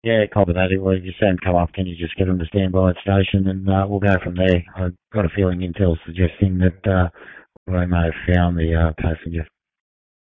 Yeah, copy that. Well, if you see them come up, can you just get them to stand by at station, and we'll go from there. I've got a feeling Intel's suggesting that they may have found the passenger.